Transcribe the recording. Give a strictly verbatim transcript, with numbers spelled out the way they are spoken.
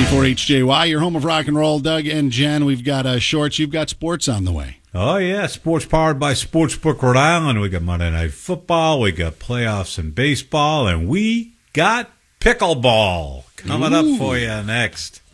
ninety-four H J Y, your home of rock and roll. Doug and Jen, we've got uh, shorts. You've got sports on the way. Oh, yeah. Sports powered by Sportsbook Rhode Island. We got Monday Night Football. We got playoffs in baseball. And we got pickleball coming Ooh. up for you next.